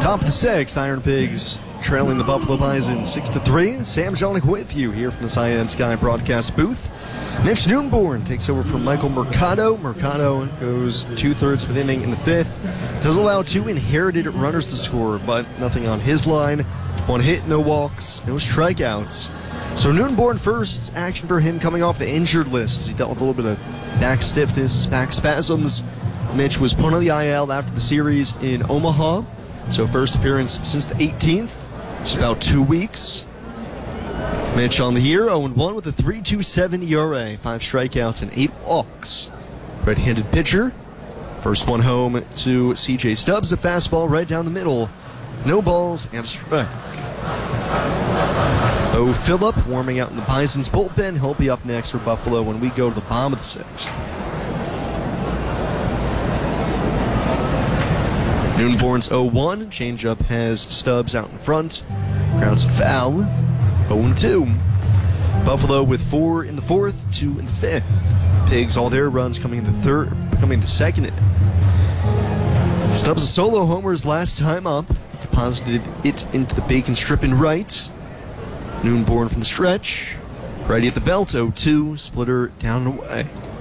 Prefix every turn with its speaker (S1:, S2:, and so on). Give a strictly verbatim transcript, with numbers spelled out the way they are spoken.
S1: Top of the sixth, Iron Pigs trailing the Buffalo Bison six to three. Sam Jelinek with you here from the Cyan Sky broadcast booth. Mitch Neunborn takes over from Michael Mercado. Mercado goes two-thirds of an inning in the fifth. Does allow two inherited runners to score, but nothing on his line. One hit, no walks, no strikeouts. So Neunborn first, action for him coming off the injured list as he dealt with a little bit of back stiffness, back spasms. Mitch was put on the I L after the series in Omaha. So first appearance since the eighteenth, just about two weeks. Mitch on the year, oh and one with a three point two seven E R A, five strikeouts and eight walks. Right-handed pitcher. First one home to C J Stubbs, a fastball right down the middle. No balls and a strike. Oh, Phillip warming out in the Bison's bullpen. He'll be up next for Buffalo when we go to the bottom of the sixth. Neunborn's oh one. Changeup has Stubbs out in front. Grounds it foul. oh and two. Buffalo with four in the fourth, two in the fifth. Pigs, all their runs coming in the third, coming in the second inning. Stubbs a solo homers last time up. Deposited it into the bacon strip in right. Neunborn from the stretch. Righty at the belt, oh two. Splitter down and away.